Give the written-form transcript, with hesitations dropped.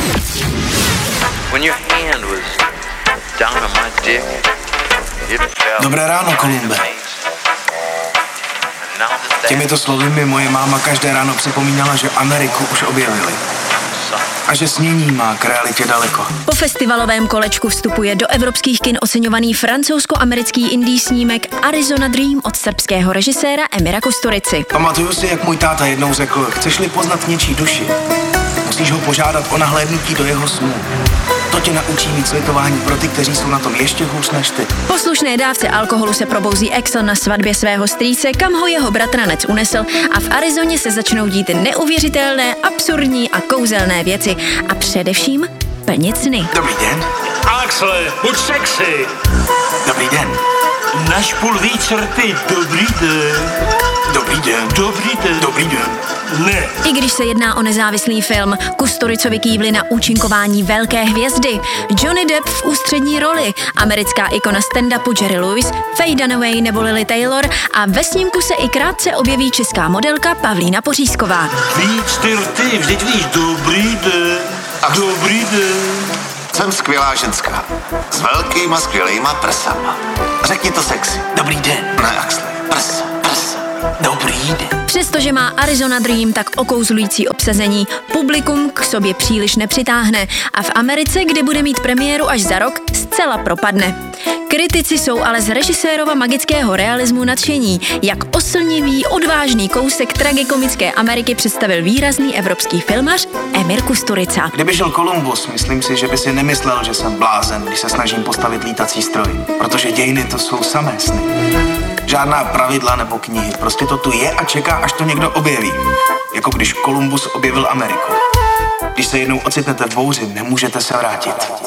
Dobré ráno, Kolumbe. Těmito slovy mi moje máma každé ráno připomínala, že Ameriku už objevili. A že snění má k realitě daleko. Po festivalovém kolečku vstupuje do evropských kin oceňovaný francouzsko-americký indie snímek Arizona Dream od srbského režiséra Emira Kusturici. Pamatuju si, jak můj táta jednou řekl, chceš-li poznat něčí duši, musíš ho požádat o nahlédnutí do jeho snů. To tě naučí mít slitování pro ty, kteří jsou na tom ještě hůř než ty. Po slušné dávce alkoholu se probouzí Axel na svatbě svého strýce, kam ho jeho bratranec unesl, a v Arizoně se začnou dít neuvěřitelné, absurdní a kouzelné věci. A především plnit sny. Dobrý den. Axle, buď sexy. Dobrý den. Našpul víc rty. Dobrý den. Dobrý den. Dobrý den. Dobrý den. Ne. I když se jedná o nezávislý film, Kusturicovi kývli na účinkování velké hvězdy. Johnny Depp v ústřední roli, americká ikona stand-upu Jerry Lewis, Faye Dunaway nebo Lily Taylor a ve snímku se i krátce objeví česká modelka Pavlína Pořízková. Víc ty rty, vždyť víš, dobrý den. Dobrý den. Jsem skvělá ženská. S velkýma skvělýma prsama. Řekni to sexy. Dobrý den. Ne, Axle. Prsa. Dobrý den. Přestože má Arizona Dream tak okouzlující obsazení, publikum k sobě příliš nepřitáhne a v Americe, kde bude mít premiéru až za rok, zcela propadne. Kritici jsou ale z režisérova magického realismu nadšení, jak oslnivý, odvážný kousek tragikomické Ameriky představil výrazný evropský filmař Emir Kusturica. Kdyby žil Kolumbus, myslím si, že by si nemyslel, že jsem blázen, když se snažím postavit lítací stroj. Protože dějiny to jsou samé sny. Žádná pravidla nebo knihy, prostě to tu je a čeká, až to někdo objeví. Jako když Kolumbus objevil Ameriku. Když se jednou ocitnete v bouři, nemůžete se vrátit.